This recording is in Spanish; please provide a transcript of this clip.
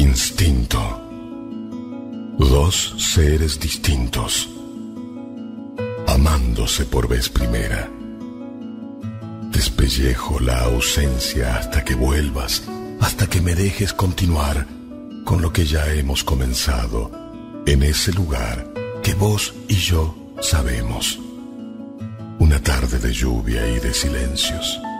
Instinto. Dos seres distintos, amándose por vez primera. Despellejo la ausencia hasta que vuelvas, hasta que me dejes continuar con lo que ya hemos comenzado en ese lugar que vos y yo sabemos. Una tarde de lluvia y de silencios.